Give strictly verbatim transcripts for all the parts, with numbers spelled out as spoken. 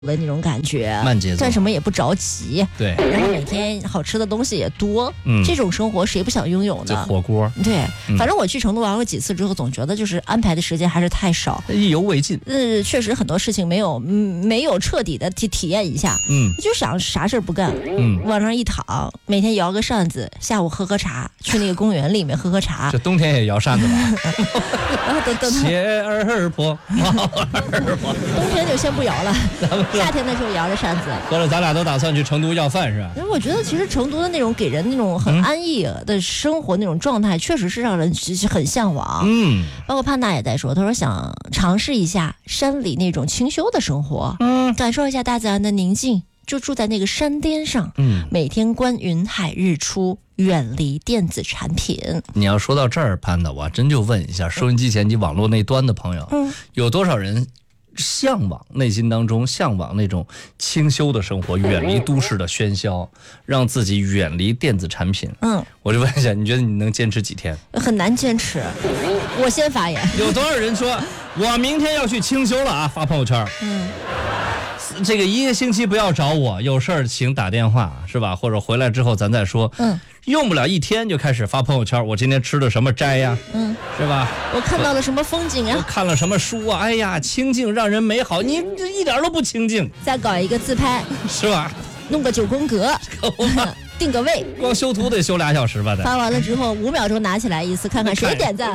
的那种感觉， 慢节奏， 干什么也不着急， 对， 然后每天好吃的东西也多，嗯，这种生活谁不想拥有呢？ 这火锅， 对，嗯、反正我去成都玩过几次之后，总觉得就是安排的时间还是太少， 意犹未尽。 呃，确实很多事情没有，嗯，没有彻底的体体验一下，嗯，就想啥事儿不干，嗯，往上一躺，每天摇个扇子，下午喝喝茶，去那个公园里面喝喝茶。 这冬天也摇扇子吧？ 然后等等， 鞋儿婆，帽儿婆， 冬天就先不摇了。夏天的时候摇着扇子， 合着咱俩都打算去成都要饭是吧？ 因为我觉得其实成都的那种给人那种很安逸的生活那种状态，确实是让人其实很向往。嗯，包括潘娜也在说，他说想尝试一下山里那种清修的生活，嗯，感受一下大自然的宁静，就住在那个山巅上，嗯，每天观云海日出，远离电子产品。 你要说到这儿，潘娜，我真就问一下收音机前及网络那端的朋友，嗯，有多少人向往，内心当中向往那种清修的生活，远离都市的喧嚣，让自己远离电子产品。嗯，我就问一下，你觉得你能坚持几天？ 很难坚持。我先发言。 有多少人说我明天要去清修了啊？发朋友圈。嗯，这个一个星期不要找我，有事儿请打电话，是吧？或者回来之后咱再说。嗯。用不了一天就开始发朋友圈，我今天吃的什么斋呀？嗯，是吧？ 我看到了什么风景呀？ 我看了什么书啊？哎呀，清静让人美好，你这一点都不清静。 再搞一个自拍， 是吧？ 弄个九宫格，定个位， 光修图得修俩小时吧？ 发完了之后五秒钟拿起来一次，看看谁点赞，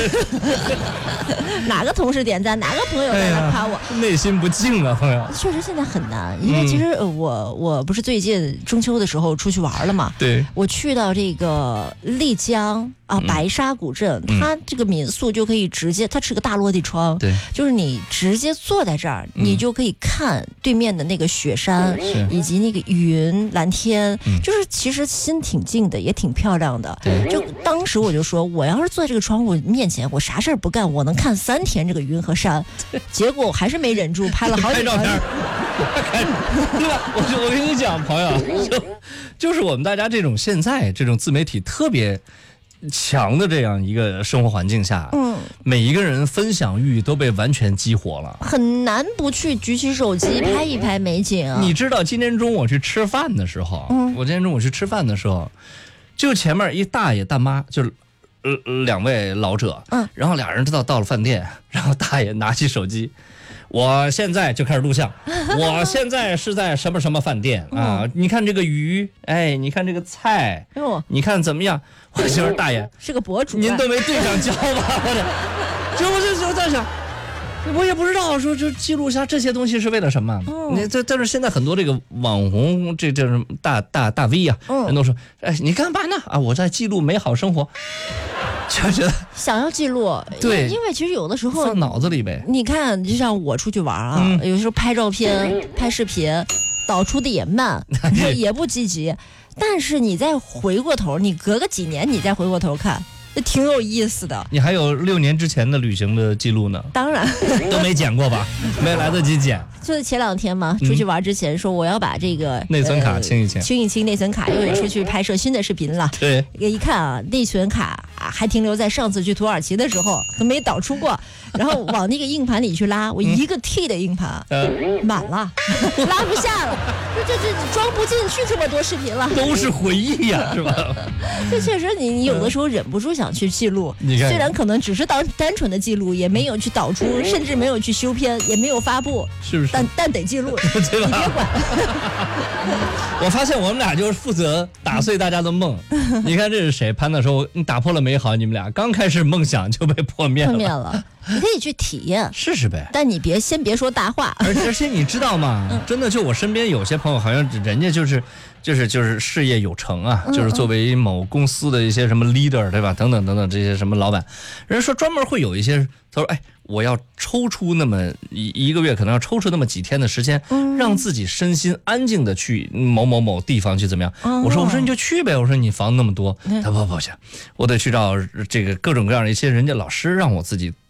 哪个同事点赞，哪个朋友在那夸我， 哎、内心不静啊，朋友。 确实现在很难，因为其实我我不是最近中秋的时候出去玩了嘛？ 对， 我去到这个丽江啊白沙古镇，嗯、它这个民宿就可以直接，它是个大落地窗， 对， 就是你直接坐在这儿，嗯、你就可以看对面的那个雪山，嗯、以及那个云蓝天，嗯、就是其实心挺静的，也挺漂亮的。就当时我就说，我要是坐在这个窗户面前，我啥事儿不干，我能看三天这个云和山。结果我还是没忍住，拍了好几张照片。 对吧？我就我跟你讲，朋友，就就是我们大家这种现在这种自媒体特别强的这样一个生活环境下，嗯，每一个人分享欲都被完全激活了， 很难不去举起手机拍一拍美景啊。 你知道今天中午我去吃饭的时候，嗯，我今天中午去吃饭的时候，就前面一大爷大妈，就是呃两位老者，嗯，然后俩人知道到了饭店，然后大爷拿起手机。我现在就开始录像，我现在是在什么什么饭店啊？嗯、你看这个鱼，哎，你看这个菜，哦、你看怎么样？我就是大爷， 是个博主、啊， 您都没对上焦吧？我就我就就在想，我也不知道说就记录下这些东西是为了什么。嗯、你这但是现在很多这个网红，这这是大大大 V 啊，嗯、人都说，哎，你干嘛呢？啊，我在记录美好生活。就觉得想要记录， 对， 因为其实有的时候放脑子里呗。 你看，就像我出去玩啊，嗯、有时候拍照片、拍视频，导出的也慢，也不积极。但是你再回过头，你隔个几年，你再回过头看，挺有意思的。 你还有六年之前的旅行的记录呢？ 当然都没剪过吧？没来得及剪。 就是前两天嘛，出去玩之前说我要把这个、 嗯、内存卡清一清， 清一清内存卡，因为出去拍摄新的视频了。 对， 一看啊，内存卡还停留在上次去土耳其的时候都没导出过，然后往那个硬盘里去拉，我一个 T 的硬盘、嗯、满了，拉不下了，这这这装不进去这么多视频了， 都是回忆呀、啊，是吧？ 这确实你，你有的时候忍不住想去记录，嗯、虽然可能只是当单纯的记录，也没有去导出，甚至没有去修片，也没有发布， 是不是？ 但但得记录， 对吧？ 你别管。 我发现我们俩就是负责打碎大家的梦。你看这是谁？潘娜说你打破了美好，你们俩刚开始梦想就被破灭了。 破灭了，你可以去体验试试呗。 但你别先别说大话。 而而且你知道吗？嗯、真的，就我身边有些朋友，好像人家就是就是就是事业有成啊，嗯、就是作为某公司的一些什么 leader 对吧？等等等等这些什么老板，人家说专门会有一些，他说哎。我要抽出那么一一个月，可能要抽出那么几天的时间，嗯、让自己身心安静的去某某某地方去怎么样？嗯、我说我说你就去呗，我说你房那么多，他、嗯、不不行，我得去找这个各种各样的一些人家老师，让我自己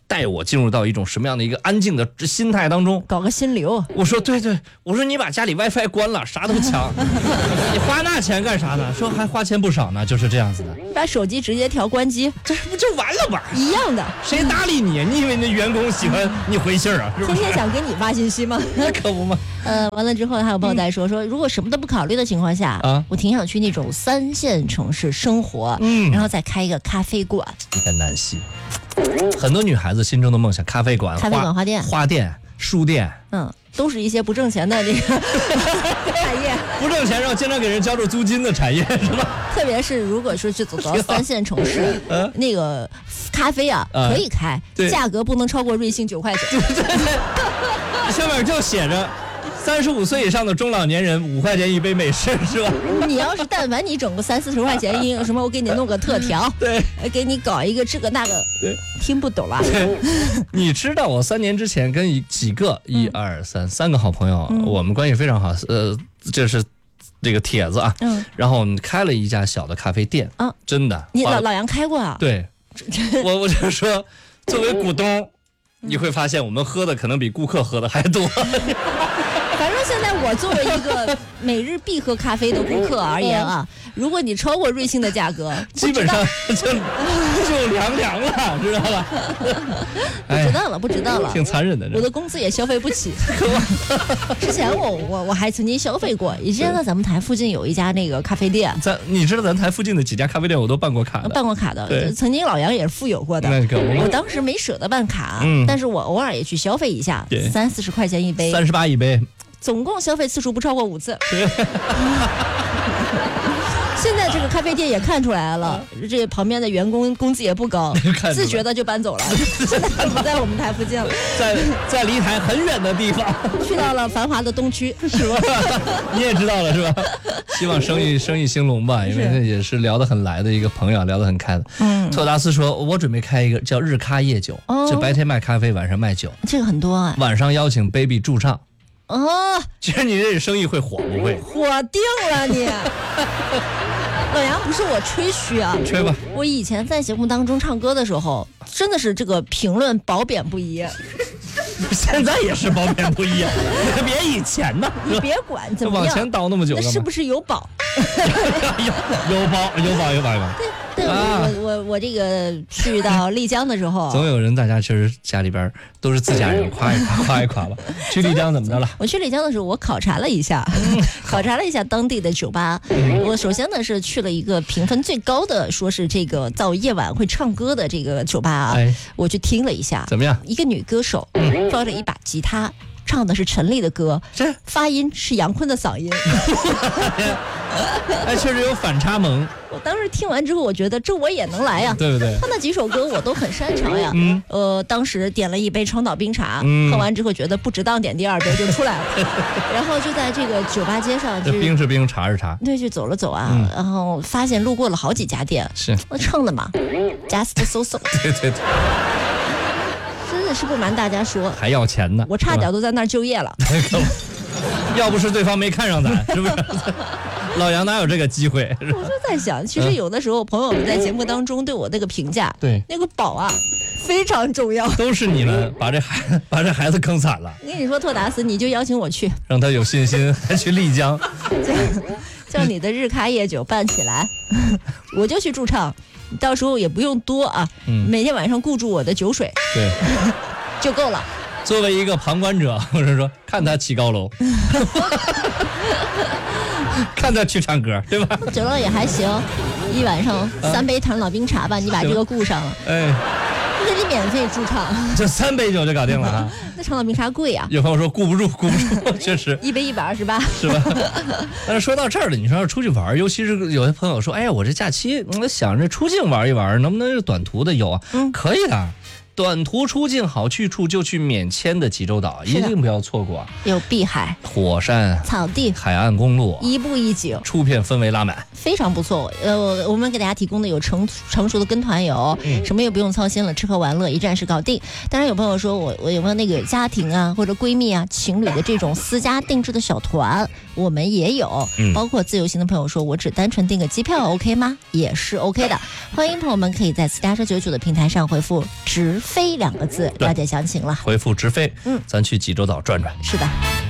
带我进入到一种什么样的一个安静的心态当中， 搞个心流。 我说对对，我说你把家里 WiFi 关了，啥都强，你花那钱干啥呢？说还花钱不少呢，就是这样子的。 把手机直接调关机， 这不就完了吗？ 一样的， 谁搭理你？你以为那员工喜欢你回信啊？是不是？ 天天想给你发信息吗？ 那可不嘛。 呃，完了之后还有朋友在说、嗯、说，如果什么都不考虑的情况下，啊，我挺想去那种三线城市生活，嗯，然后再开一个咖啡馆。 你看南希。很多女孩子心中的梦想，咖啡馆、 咖啡馆、花店、 花店、书店， 嗯，都是一些不挣钱的这个产业， 不挣钱，然后经常给人交着租金的产业，是吧？ 特别是如果说去走到三线城市，呃、那个咖啡啊、呃、可以开，价格不能超过瑞幸九块钱。对对对，上面就写着。三十五岁以上的中老年人五块钱一杯美式是吧？ 你要是但凡你整个三四十块钱一什么，我给你弄个特调， 对， 给你搞一个这个那个， 对， 听不懂了。 你知道我三年之前跟几个一二三三个好朋友，嗯、我们关系非常好，呃，这是这个帖子啊，嗯，然后我们开了一家小的咖啡店啊，真的， 你老老杨开过啊？ 对，我我就说，作为股东，你会发现我们喝的可能比顾客喝的还多。 反正现在我作为一个每日必喝咖啡的顾客而言啊，如果你超过瑞幸的价格， 基本上就就凉凉了，知道吧？ 不知道了，不知道了， 挺残忍的。 我的工资也消费不起。之前我我我还曾经消费过，以前在咱们台附近有一家那个咖啡店。 咱你知道咱台附近的几家咖啡店我都办过卡的， 办过卡的。曾经老杨也是富有过的。 那个我当时没舍得办卡，嗯、但是我偶尔也去消费一下，三四十块钱一杯， 三十八一杯。 总共消费次数不超过五次。现在这个咖啡店也看出来了，这旁边的员工工资也不高，自觉的就搬走了，现在不在我们台附近了， 在在离台很远的地方， 去到了繁华的东区， 是吧？你也知道了是吧？希望生意生意兴隆吧，因为这也是聊得很来的一个朋友，聊得很开的。嗯，特达斯说，我准备开一个叫日咖夜酒，哦、就白天卖咖啡，晚上卖酒， 这个很多啊。 晚上邀请 baby 驻唱。 哦， 其实你这生意会火不会？ 火定了你。老杨不是我吹嘘啊， 吹吧。 我以前在节目当中唱歌的时候，真的是这个评论褒贬不一。 现在也是褒贬不一啊，别以前呢。 你别管怎么样， 往前倒那么久， 那是不是有保？ 有有保有保有保有保。 对对，啊、我我我这个去到丽江的时候， 总有人大家确实家里边都是自家人，夸一夸夸一夸吧。去丽江怎么的了？ 我去丽江的时候，我考察了一下，考察了一下当地的酒吧。嗯、我首先呢是去了一个评分最高的，说是这个到夜晚会唱歌的这个酒吧啊，哎、我去听了一下， 怎么样？ 一个女歌手抓着一把吉他。唱的是陈粒的歌， 这发音是杨坤的嗓音， 哎，确实有反差萌。 我当时听完之后，我觉得这我也能来呀， 对不对？ 他那几首歌我都很擅长呀。嗯，呃，当时点了一杯川岛冰茶，嗯、喝完之后觉得不值当点第二杯就出来了，然后就在这个酒吧街上， 这冰是冰，茶是茶， 对，就走了走啊，嗯、然后发现路过了好几家店， 是我唱的嘛 ，Just So So， 对对对。 真的是不瞒大家说， 还要钱呢， 我差点都在那儿就业了。 要不是对方没看上咱，是不是？老杨哪有这个机会？ 我就在想，其实有的时候朋友们在节目当中对我那个评价， 对那个宝啊，非常重要。 都是你们把这孩把这孩子坑惨了。 我跟你说，特达斯，你就邀请我去， 让他有信心，还去丽江， 叫你的日咖夜酒办起来，我就去驻唱。到时候也不用多啊，嗯、每天晚上顾住我的酒水， 对， 就够了。 作为一个旁观者，或者说看他起高楼，看他去唱歌，对吧？ 酒量也还行，一晚上三杯唐老冰茶吧，啊、你把这个顾上了，哎，给你免费驻唱， 这三杯酒就搞定了啊。 那唐老冰茶贵啊， 有朋友说顾不住，顾不住，确实， 一杯一百二十八， 是吧？但是说到这儿了，你说要出去玩，尤其是有些朋友说，哎呀，我这假期我想着出境玩一玩，能不能是短途的有啊？嗯，可以的。短途出境好去处就去免签的济州岛，一定不要错过。 有碧海、 火山、 草地、 海岸公路， 一步一景， 出片氛围拉满， 非常不错。呃，我们给大家提供的有成成熟的跟团游，嗯、什么也不用操心了，吃喝玩乐一站式搞定。当然有朋友说我我有没有那个家庭啊或者闺蜜啊情侣的这种私家定制的小团，我们也有。嗯、包括自由行的朋友说我只单纯订个机票 OK 吗？也是 OK 的。欢迎朋友们可以在私家车九九的平台上回复直飞两个字了解详情了。 回复直飞，嗯，咱去济州岛转转。 是的。